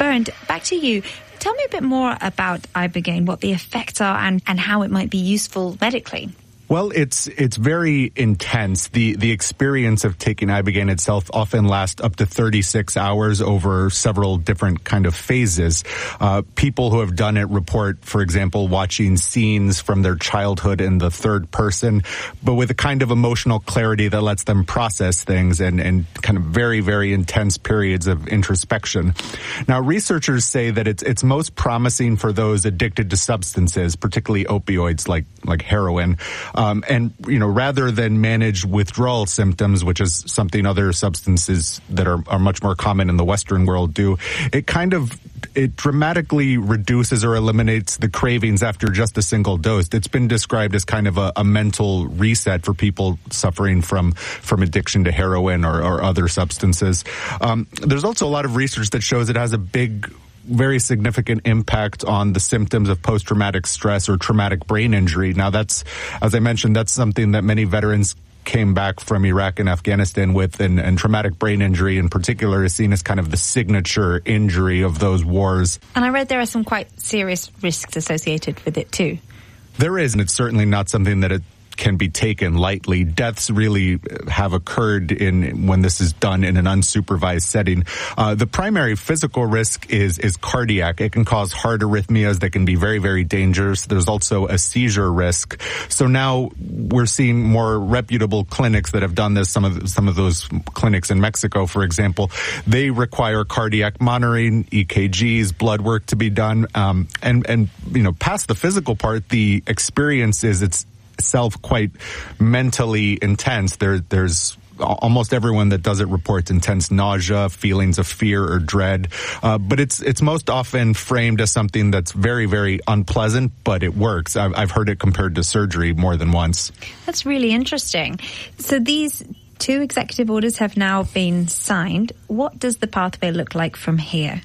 Bernd, back to you. Tell me a bit more about Ibogaine, what the effects are and how it might be useful medically. Well, it's very intense. The experience of taking Ibogaine itself often lasts up to 36 hours over several different kind of phases. People who have done it report, for example, watching scenes from their childhood in the third person, but with a kind of emotional clarity that lets them process things and kind of very, very intense periods of introspection. Now, researchers say that it's most promising for those addicted to substances, particularly opioids like heroin. And, rather than manage withdrawal symptoms, which is something other substances that are much more common in the Western world do, it dramatically reduces or eliminates the cravings after just a single dose. It's been described as kind of a mental reset for people suffering from addiction to heroin or other substances. There's also a lot of research that shows it has a very significant impact on the symptoms of post-traumatic stress or traumatic brain injury. Now, that's something that many veterans came back from Iraq and Afghanistan with, and traumatic brain injury in particular is seen as kind of the signature injury of those wars. And I read there are some quite serious risks associated with it too. There is, and it's certainly not something that it can be taken lightly. Deaths really have occurred when this is done in an unsupervised setting. The primary physical risk is cardiac. It can cause heart arrhythmias that can be very, very dangerous. There's also a seizure risk. So now we're seeing more reputable clinics that have done this. Some of those clinics in Mexico, for example, they require cardiac monitoring, EKGs, blood work to be done. And past the physical part, the experience is itself quite mentally intense. There's almost everyone that does it reports intense nausea, feelings of fear or dread. But it's most often framed as something that's very, very unpleasant, but it works. I've heard it compared to surgery more than once. That's really interesting. So these 2 executive orders have now been signed. What does the pathway look like from here?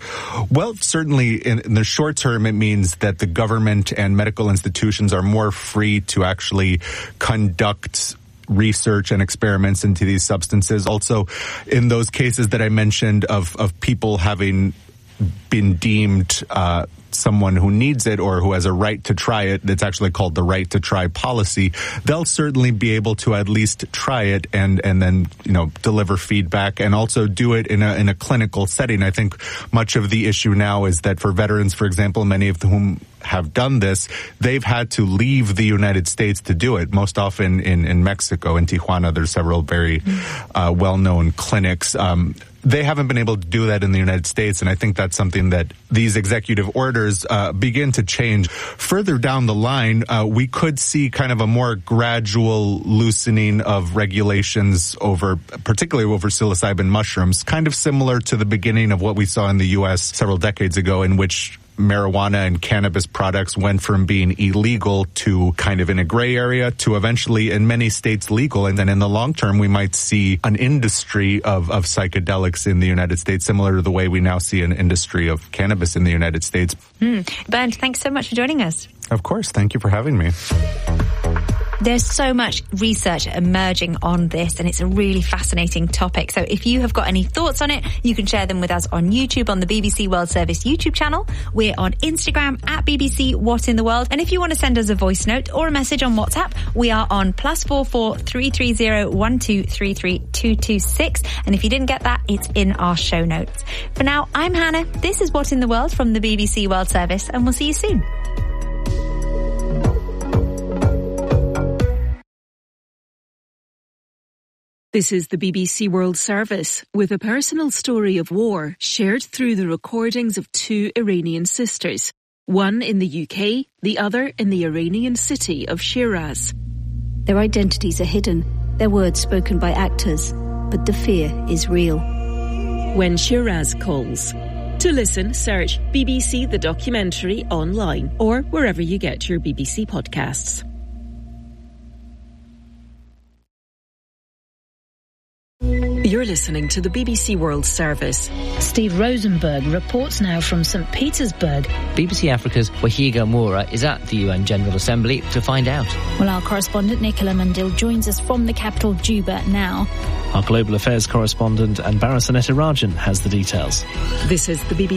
Well, certainly in the short term, it means that the government and medical institutions are more free to actually conduct research and experiments into these substances. Also, in those cases that I mentioned of people having been deemed someone who needs it or who has a right to try it, it's actually called the right to try policy, they'll certainly be able to at least try it and then, deliver feedback and also do it in a clinical setting. I think much of the issue now is that for veterans, for example, many of whom have done this, they've had to leave the United States to do it. Most often in Mexico, in Tijuana, there's several very well-known clinics. They haven't been able to do that in the United States, and I think that's something that these executive orders begin to change. Further down the line, we could see kind of a more gradual loosening of regulations particularly over psilocybin mushrooms, kind of similar to the beginning of what we saw in the U.S. several decades ago, in which marijuana and cannabis products went from being illegal to kind of in a gray area to eventually in many states legal. And then in the long term, we might see an industry of psychedelics in the United States, similar to the way we now see an industry of cannabis in the United States. Bernd, thanks so much for joining us. Of course. Thank you for having me. There's so much research emerging on this, and it's a really fascinating topic. So if you have got any thoughts on it, you can share them with us on YouTube, on the BBC World Service YouTube channel. We're on Instagram at BBC What in the World. And if you want to send us a voice note or a message on WhatsApp, we are on +44 330 1233 226. And if you didn't get that, it's in our show notes. For now, I'm Hannah. This is What in the World from the BBC World Service, and we'll see you soon. This is the BBC World Service, with a personal story of war shared through the recordings of 2 Iranian sisters, one in the UK, the other in the Iranian city of Shiraz. Their identities are hidden, their words spoken by actors, but the fear is real. When Shiraz Calls. To listen, search BBC The Documentary online or wherever you get your BBC podcasts. You're listening to the BBC World Service. Steve Rosenberg reports now from St. Petersburg. BBC Africa's Wahiga Moura is at the UN General Assembly to find out. Well, our correspondent Nicola Mandil joins us from the capital Juba now. Our global affairs correspondent Anbara Sanetta Rajan has the details. This is the BBC